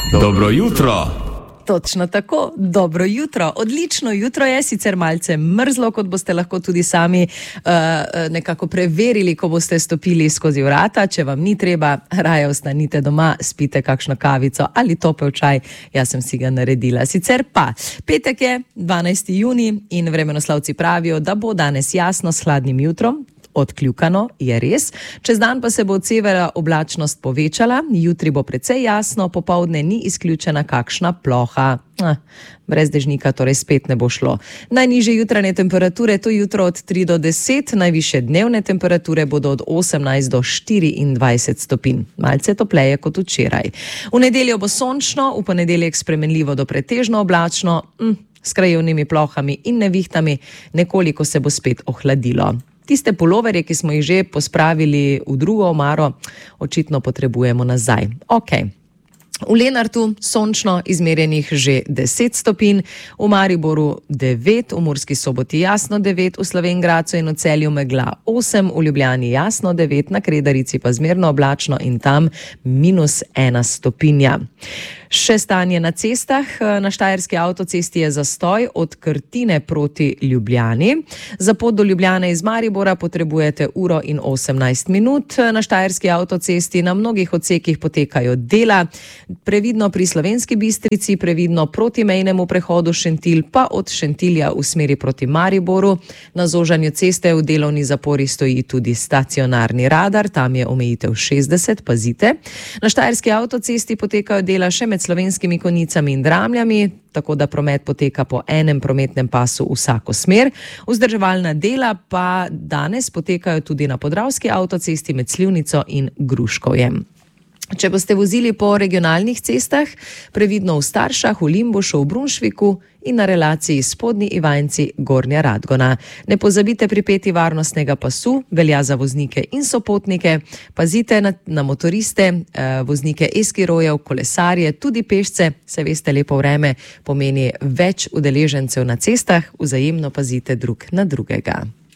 Dobro jutro. Točno tako, dobro jutro. Odlično jutro je, sicer malce mrzlo, kot boste lahko tudi sami nekako preverili, ko boste stopili skozi vrata. Če vam ni treba, raje ostanite doma, spite kakšno kavico ali topel čaj. Jaz sem si ga naredila. Sicer pa, petek je 12. junij in vremenoslovci pravijo, da bo danes jasno s hladnim jutrom. Odkljukano je res. Čez dan pa se bo od severa oblačnost povečala, jutri bo precej jasno, popoldne ni izključena kakšna ploha. Brez dežnika torej spet ne bo šlo. Najnižje jutranje temperature to jutro od 3 do 10, najvišje dnevne temperature bodo od 18 do 24 stopinj. Malce topleje kot včeraj. V nedeljo bo sončno, v ponedeljek spremenljivo do pretežno oblačno, s krajevnimi plohami in nevihtami, nekoliko se bo spet ohladilo. Tiste puloverje, ki smo jih že pospravili v drugo omaro, očitno potrebujemo nazaj. V Lenartu sončno, izmerjenih že 10 stopinj, v Mariboru 9, v Murski Soboti jasno 9, v Slovenj Gradcu in v Celju megla 8, v Ljubljani jasno 9, na Kredarici pa zmerno oblačno in tam -1 stopinja. Še stanje na cestah. Na Štajerski avtocesti je zastoj od Krtine proti Ljubljani. Za pot do Ljubljane iz Maribora potrebujete 1 in 18 minut. Na Štajerski avtocesti na mnogih odsekih potekajo dela. Previdno pri Slovenski Bistrici, previdno proti mejnemu prehodu Šentilj, pa od Šentilja v smeri proti Mariboru. Na zožanju ceste v delovni zapori stoji tudi stacionarni radar, tam je omejitev 60, pazite. Na Štajerski avtocesti potekajo dela še med Slovenskimi Konjicami in Dramljami, tako da promet poteka po enem prometnem pasu vsako smer. Vzdrževalna dela pa danes potekajo tudi na Podravski avtocesti med Slivnico in Gruškovjem. Če boste vozili po regionalnih cestah, previdno v Staršah, v Limbušu, v Brunšviku in na relaciji Spodnji Ivanjci, Gornja Radgona. Ne pozabite pripeti varnostnega pasu, velja za voznike in sopotnike. Pazite na motoriste, voznike eskirojev, kolesarje, tudi pešce. Se veste, lepo vreme pomeni več udeležencev na cestah, vzajemno pazite drug na drugega.